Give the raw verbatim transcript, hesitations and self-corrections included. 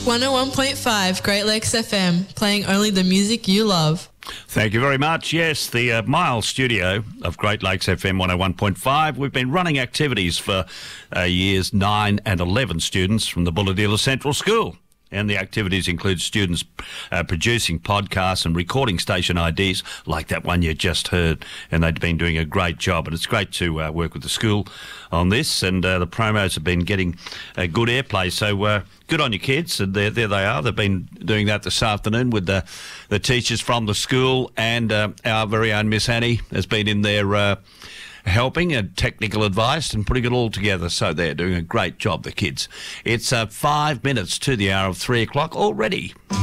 one oh one point five Great Lakes F M, playing only the music you love. Thank you very much. Yes, the uh, Miles studio of Great Lakes F M one oh one point five. We've been running activities for uh, years nine and eleven students from the Bulahdelah Central School. And the activities include students uh, producing podcasts and recording station I Ds like that one you just heard. And they've been doing a great job. And it's great to uh, work with the school on this. And uh, the promos have been getting a good airplay. So uh, good on your kids. And there, there they are. They've been doing that this afternoon with the, the teachers from the school. And uh, our very own Miss Annie has been in there uh, helping and technical advice and putting it all together. So they're doing a great job, the kids. It's uh, five minutes to the hour of three o'clock already.